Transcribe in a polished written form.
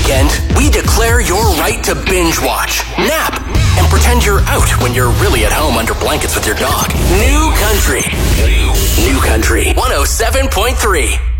weekend, we declare your right to binge watch, nap, and pretend you're out when you're really at home under blankets with your dog. New Country. New Country 107.3.